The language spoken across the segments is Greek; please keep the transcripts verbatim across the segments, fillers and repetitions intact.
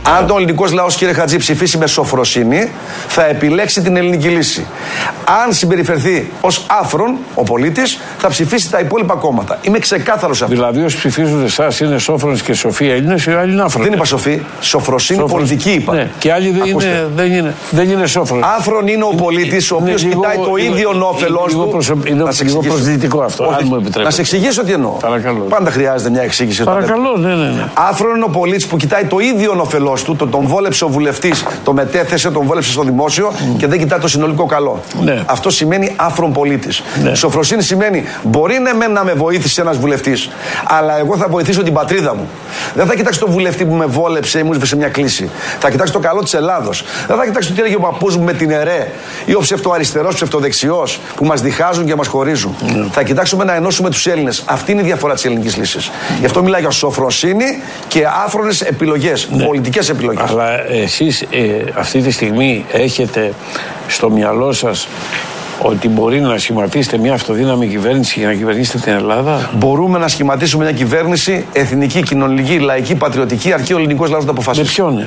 Αν το ελληνικός λαός, κύριε Χατζή, ψηφίσει με σοφροσύνη, θα επιλέξει την ελληνική λύση. Αν συμπεριφερθεί ως άφρον ο πολίτης, θα ψηφίσει τα υπόλοιπα κόμματα. Είμαι ξεκάθαρος σε αυτό. Δηλαδή, όσοι ψηφίζουν εσάς είναι σόφρονες και σοφοί Έλληνες, οι άλλοι είναι άφρονες. Δεν είπα σοφοί. Σοφροσύνη Σόφρονες. πολιτική είπα. Ναι. Και άλλοι δεν είναι, δεν είναι, δεν είναι σόφρονες. Άφρον είναι ο πολίτης, ο οποίος κοιτάει το ίδιο όφελος του. Είναι λίγο προσδυτικό αυτό, αν μου επιτρέπετε. Να σε εξηγήσω τι εννοώ. Παρακαλώ. Πάντα χρειάζεται μια εξήγηση. Παρακαλώ, ναι, ναι, ναι. Άφρον είναι ο πολίτης που κοιτάει το ίδιο όφελος του, τον, τον βόλεψε ο βουλευτής, τον μετέθεσε, τον βόλεψε στο δημόσιο mm. και δεν κοιτάει το συνολικό καλό. Ναι. Αυτό σημαίνει άφρον πολίτης. Ναι. Σοφροσύνη σημαίνει μπορεί ναι, με να με βοήθησε ένας βουλευτής, αλλά εγώ θα βοηθήσω την πατρίδα μου. Δεν θα κοιτάξω τον βουλευτή που με βόλεψε ή μου έσβησε μια κλίση. Θα κοιτάξω το καλό της Ελλάδος. Δεν θα κοιτάξω τι έλεγε ο παππούς μου με την ΕΡΕ ή ο ψευτοαριστερός, ψευτοδεξιός που μας διχάζουν και μας χωρίζουν. Mm. Θα κοιτάξουμε να ενώσουμε τους Έλληνες. Αυτή είναι η διαφορά της ελληνικής λύσης. Mm. Γι' αυτό μιλάει για σοφροσύνη και άφρονες επιλογές, ναι. πολιτικές επιλογές. Αλλά εσείς ε, αυτή τη στιγμή έχετε στο μυαλό σας ότι μπορεί να σχηματίσετε μια αυτοδύναμη κυβέρνηση για να κυβερνήσετε την Ελλάδα? Μπορούμε να σχηματίσουμε μια κυβέρνηση εθνική, κοινωνική, λαϊκή, πατριωτική, αρκεί ο ελληνικός λαός να το αποφασίσει. Με ποιον?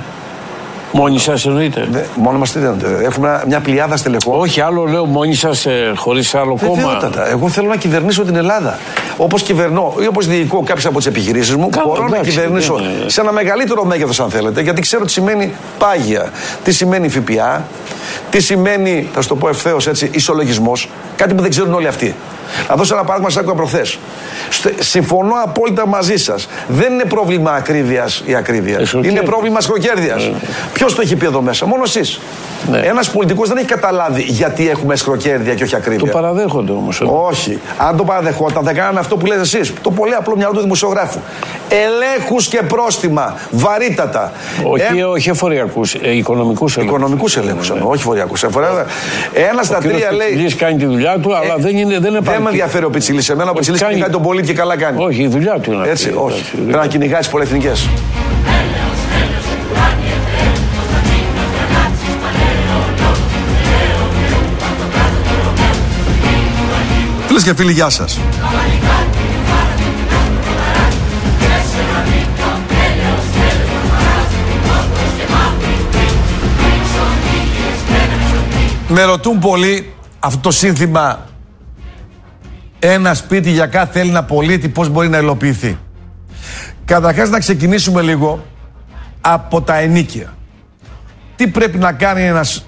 Μόνοι σας εννοείτε? Ναι, μόνο μας τι δίνετε. Έχουμε μια πλειάδα στελεχών. Όχι, άλλο λέω μόνοι σας, ε, χωρίς άλλο κόμμα. Βεβαίωτατα. Εγώ θέλω να κυβερνήσω την Ελλάδα. Όπως κυβερνώ ή όπως διοικώ κάποιες από τις επιχειρήσεις μου, Κάμε, μπορώ εντάξει, να κυβερνήσω ναι. σε ένα μεγαλύτερο μέγεθος, αν θέλετε, γιατί ξέρω τι σημαίνει πάγια, τι σημαίνει ΦΠΑ, τι σημαίνει, θα σου το πω ευθέως έτσι, ισολογισμός, κάτι που δεν ξέρουν όλοι αυτοί. Να δώσω ένα παράδειγμα, σας άκουγα προχθές. Συμφωνώ απόλυτα μαζί σας. Δεν είναι πρόβλημα ακρίβειας η ακρίβεια. Είναι πρόβλημα σχροκέρδειας. Mm. Ποιος το έχει πει εδώ μέσα? Μόνο εσείς. Ναι. Ένας πολιτικός δεν έχει καταλάβει γιατί έχουμε σχροκέρδεια και όχι ακρίβεια. Το παραδέχονται όμως. Όχι. Αν το παραδεχόταν, θα κάνανε αυτό που λέτε εσείς. Το πολύ απλό μυαλό του δημοσιογράφου. Ελέγχους και πρόστιμα. Βαρύτατα. Όχι, ε... όχι εφοριακούς, ε, οικονομικούς ελέγχους. Οικονομικούς ελέγχους, ναι. όχι εφοριακούς. Ένα στα τρία λέει. Ο Πιτσιλής κάνει τη δουλειά του, αλλά ε, δεν είναι. Δεν, δεν με ενδιαφέρει ο Πιτσιλής. Εμένα ο Πιτσιλής κυνηγάει τον πολίτη και καλά κάνει. Όχι, η δουλειά του είναι. Έτσι, όχι. Πρέπει να κυνηγάει τις πολυεθνικές. Φίλες και φίλοι, γεια σας. Με ρωτούν πολύ αυτό το σύνθημα «Ένα σπίτι για κάθε Έλληνα πολίτη, πώς μπορεί να υλοποιηθεί». Καταρχάς να ξεκινήσουμε λίγο από τα ενοίκια. Τι πρέπει να κάνει ένας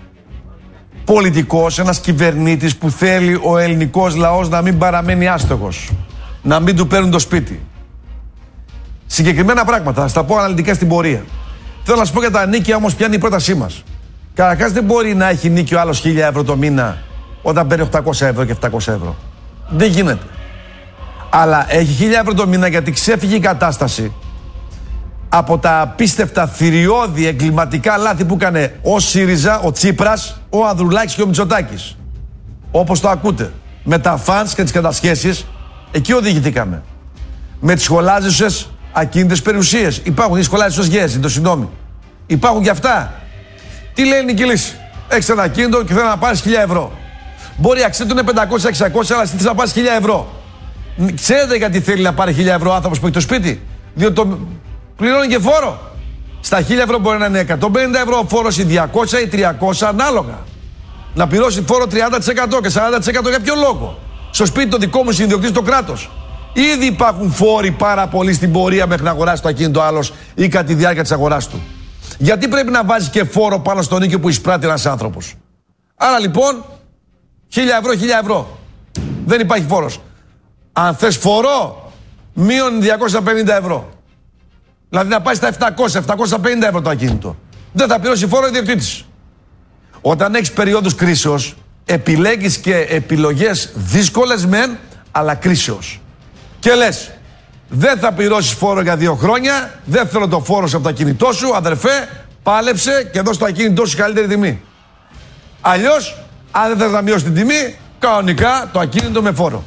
πολιτικός, ένας κυβερνήτης που θέλει ο ελληνικός λαός να μην παραμένει άστοχος, να μην του παίρνουν το σπίτι? Συγκεκριμένα πράγματα, θα στα πω αναλυτικά στην πορεία. Θέλω να σας πω για τα ενοίκια όμως ποια είναι η πρότασή μας. Καταρχάς δεν μπορεί να έχει νίκιο άλλος χίλια ευρώ το μήνα όταν παίρνει οχτακόσια ευρώ και επτακόσια ευρώ. Δεν γίνεται. Αλλά έχει χίλια ευρώ το μήνα γιατί ξέφυγε η κατάσταση από τα απίστευτα θηριώδη εγκληματικά λάθη που έκανε ο ΣΥΡΙΖΑ, ο Τσίπρας, ο Ανδρουλάκης και ο Μητσοτάκης. Όπως το ακούτε. Με τα φανς και τις κατασχέσεις, εκεί οδηγηθήκαμε. Με τις σχολάζουσες ακίνητες περιουσίες. Υπάρχουν οι σχολάζουσες γέες, το συγγνώμη. Υπάρχουν και αυτά. Τι λέει η ελληνική λύση? Έχεις ένα ακίνητο και θέλω να πάρεις χίλια ευρώ. Μπορεί η αξία του είναι πεντακόσια εξακόσια, αλλά εσύ θες να πάρεις χίλια ευρώ. Ξέρετε γιατί θέλει να πάρει χίλια ευρώ ο άνθρωπος που έχει το σπίτι? Διότι το πληρώνει και φόρο. Στα χίλια ευρώ μπορεί να είναι εκατόν πενήντα ευρώ ο φόρος ή διακόσια ή τριακόσια ανάλογα. Να πληρώσει φόρο τριάντα τοις εκατό και σαράντα τοις εκατό για ποιο λόγο? Στο σπίτι το δικό μου συνδιοκτήτη το κράτος. Ήδη υπάρχουν φόροι πάρα πολλοί στην πορεία μέχρι να αγοράσει το ακίνητο άλλος ή κατά τη διάρκεια της αγοράς του. Γιατί πρέπει να βάζει και φόρο πάνω στο νίκιο που εισπράττει ένας άνθρωπος? Άρα λοιπόν, χίλια ευρώ, χίλια ευρώ. Δεν υπάρχει φόρος. Αν θες φορό, μείον διακόσια πενήντα ευρώ. Δηλαδή να πάει στα επτακόσια, επτακόσια πενήντα ευρώ το ακίνητο. Δεν θα πληρώσει φόρο ο ιδιοκτήτης. Όταν έχεις περίοδους κρίσεως, επιλέγεις και επιλογές δύσκολες μεν, αλλά κρίσεως. Και λες, δεν θα πληρώσεις φόρο για δύο χρόνια, δεν θέλω το φόρο από το ακίνητό σου, αδερφέ, πάλεψε και δώσ' το ακίνητό σου καλύτερη τιμή. Αλλιώς, αν δεν θες να μειώσεις την τιμή, κανονικά το ακίνητο με φόρο.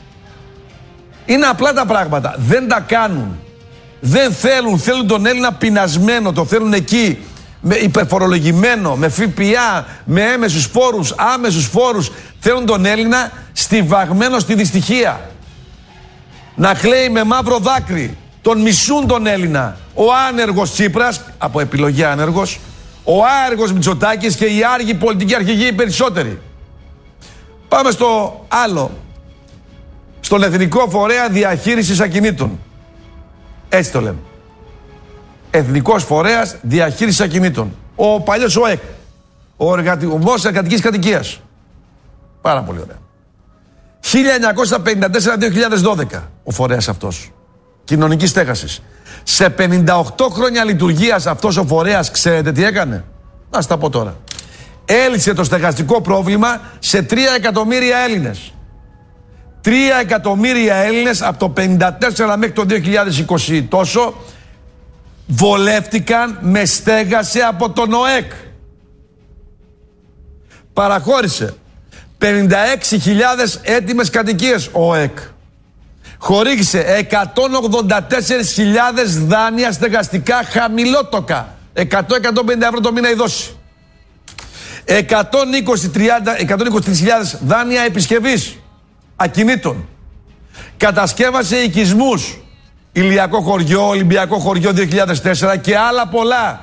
Είναι απλά τα πράγματα. Δεν τα κάνουν. Δεν θέλουν. Θέλουν τον Έλληνα πεινασμένο. Το θέλουν εκεί με υπερφορολογημένο, με ΦΠΑ, με έμεσους φόρους, άμεσους φόρους. Θέλουν τον Έλληνα στιβαγμένο στη δυστυχία. Να κλαίει με μαύρο δάκρυ. Τον μισούν τον Έλληνα. ο άνεργος Τσίπρας, από επιλογή άνεργος, ο άεργος Μητσοτάκης και οι άργοι πολιτικοί αρχηγοί οι περισσότεροι. Πάμε στο άλλο. Στον Εθνικό Φορέα Διαχείρισης Ακινήτων. Έτσι το λέμε. Εθνικός Φορέας Διαχείρισης Ακινήτων. Ο παλιός ΟΕΚ. Ο Οργανισμός Εργατικής Κατοικίας. Πάρα πολύ ωραία. χίλια εννιακόσια πενήντα τέσσερα με δύο χιλιάδες δώδεκα ο φορέας αυτός. Κοινωνικής στέγασης. Σε πενήντα οκτώ χρόνια λειτουργίας αυτός ο φορέας, ξέρετε τι έκανε? Να σας τα πω τώρα. Έλυσε το στεγαστικό πρόβλημα σε τρία εκατομμύρια Έλληνες. τρία εκατομμύρια Έλληνες από το πενήντα τέσσερα μέχρι το δύο χιλιάδες είκοσι τόσο βολεύτηκαν με στέγαση από τον ΟΕΚ. Παραχώρησε πενήντα έξι χιλιάδες έτοιμες κατοικίες ο ΟΕΚ. Χορήγησε εκατόν ογδόντα τέσσερις χιλιάδες δάνεια στεγαστικά χαμηλότοκα. εκατό με εκατόν πενήντα ευρώ το μήνα η δόση. εκατόν είκοσι τρεις χιλιάδες δάνεια επισκευής ακινήτων. Κατασκεύασε οικισμούς. Ηλιακό χωριό, Ολυμπιακό χωριό δύο χιλιάδες τέσσερα και άλλα πολλά.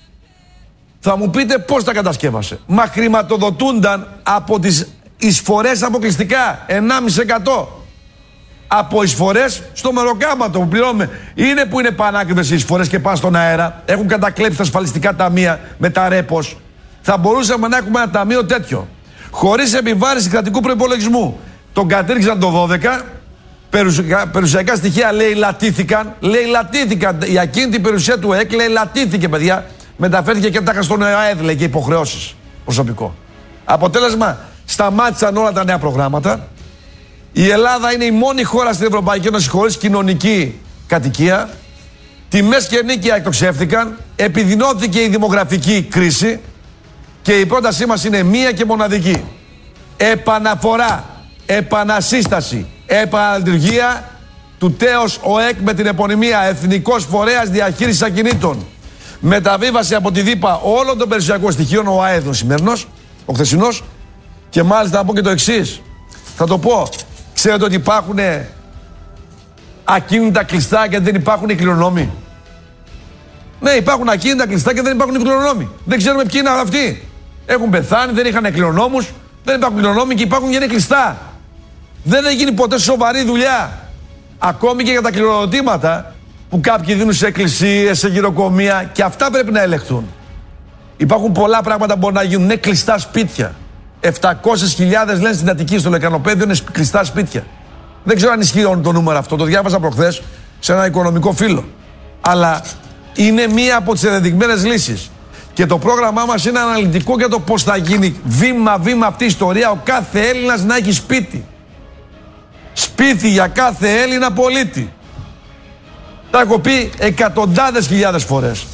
Θα μου πείτε πώς τα κατασκεύασε? Μα χρηματοδοτούνταν από τις εισφορές αποκλειστικά. ενάμιση τοις εκατό. Από εισφορές στο μεροκάματο που πληρώνουμε. Είναι που είναι πανάκριβες οι εισφορές και πάνε στον αέρα. Έχουν κατακλέψει τα ασφαλιστικά ταμεία με τα ρέπος. Θα μπορούσαμε να έχουμε ένα ταμείο τέτοιο. Χωρίς επιβάρηση κρατικού προϋπολογισμού. Τον κατήργησαν το δώδεκα. Περιουσιακά στοιχεία λαιλατήθηκαν. Λαιλατήθηκαν. Η ακίνητη περιουσία του ΕΚ λαιλατήθηκε, παιδιά. Μεταφέρθηκε και τα στον ΑΕΔ, λέει, και υποχρεώσεις προσωπικό. Αποτέλεσμα, σταμάτησαν όλα τα νέα προγράμματα. Η Ελλάδα είναι η μόνη χώρα στην Ευρωπαϊκή Ένωση χωρίς κοινωνική κατοικία. Τιμές και νίκια εκτοξεύτηκαν. Επιδεινώθηκε η δημογραφική κρίση. Και η πρότασή μας είναι μία και μοναδική. Επαναφορά, επανασύσταση, επαναλειτουργία του τέος ΟΕΚ με την επωνυμία Εθνικός Φορέας Διαχείρισης Ακινήτων. Μεταβίβαση από τη ΔΥΠΑ όλων των περιουσιακών στοιχείων, ο ΑΕΔ ο σημερινός, ο χθεσινός. Και μάλιστα να πω και το εξής. Θα το πω. Ξέρετε ότι υπάρχουν ακίνητα κλειστά και δεν υπάρχουν οι κληρονόμοι? Ναι, υπάρχουν ακίνητα κλειστά και δεν υπάρχουν οι κληρονόμοι. Δεν ξέρουμε ποιοι είναι αυτοί. Έχουν πεθάνει, δεν είχαν κληρονόμους, δεν υπάρχουν κληρονόμοι και υπάρχουν και είναι κλειστά. Δεν έχει γίνει ποτέ σοβαρή δουλειά. Ακόμη και για τα κληροδοτήματα που κάποιοι δίνουν σε εκκλησίες, σε γυροκομεία, και αυτά πρέπει να ελεγχθούν. Υπάρχουν πολλά πράγματα που μπορούν να γίνουν. Είναι κλειστά σπίτια. επτακόσιες χιλιάδες λένε στην Αττική, στο Λεκανοπέδιο, είναι κλειστά σπίτια. Δεν ξέρω αν ισχύει το νούμερο αυτό. Το διάβασα προχθές σε ένα οικονομικό φύλλο. Αλλά είναι μία από τις ενδεδειγμένες λύσεις. Και το πρόγραμμά μας είναι αναλυτικό για το πώς θα γίνει βήμα-βήμα αυτή η ιστορία. Ο κάθε Έλληνας να έχει σπίτι. Σπίτι για κάθε Έλληνα πολίτη. Τα έχω πει εκατοντάδες χιλιάδες φορές.